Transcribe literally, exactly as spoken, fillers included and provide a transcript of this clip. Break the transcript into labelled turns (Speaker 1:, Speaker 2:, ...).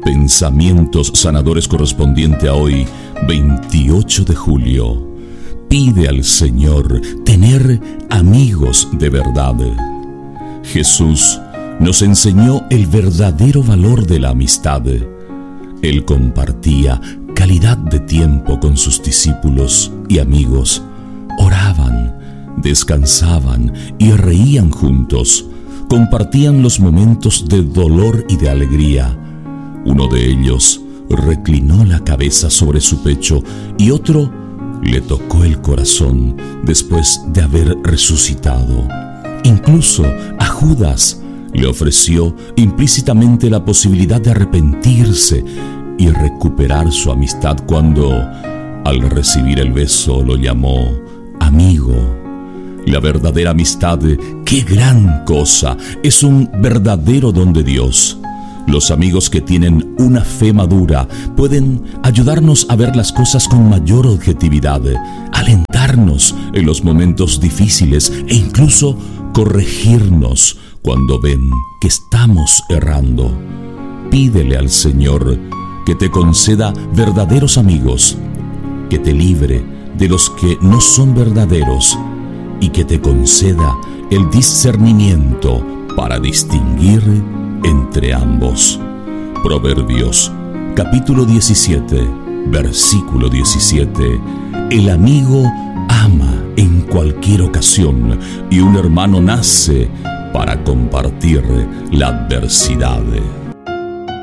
Speaker 1: Pensamientos sanadores correspondiente a hoy, veintiocho de julio. Pide al Señor tener amigos de verdad. Jesús nos enseñó el verdadero valor de la amistad. Él compartía calidad de tiempo con sus discípulos y amigos. Oraban, descansaban y reían juntos. Compartían los momentos de dolor y de alegría. Uno de ellos reclinó la cabeza sobre su pecho y otro le tocó el corazón después de haber resucitado. Incluso a Judas le ofreció implícitamente la posibilidad de arrepentirse y recuperar su amistad cuando, al recibir el beso, lo llamó amigo. La verdadera amistad, ¡qué gran cosa! Es un verdadero don de Dios. Los amigos que tienen una fe madura pueden ayudarnos a ver las cosas con mayor objetividad, alentarnos en los momentos difíciles e incluso corregirnos cuando ven que estamos errando. Pídele al Señor que te conceda verdaderos amigos, que te libre de los que no son verdaderos y que te conceda el discernimiento para distinguir entre ambos. Proverbios, capítulo diecisiete, versículo diecisiete. El amigo ama en cualquier ocasión y un hermano nace para compartir la adversidad.